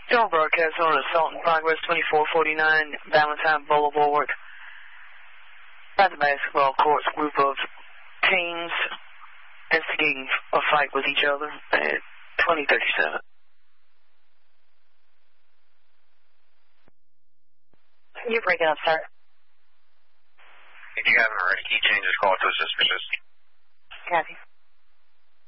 Don't broadcast on assault in progress, 2449 Valentine Boulevard. At the basketball courts, group of teens instigating a fight with each other at 2037. You're breaking up, sir. If you haven't already, key changes, call to suspicious. Copy.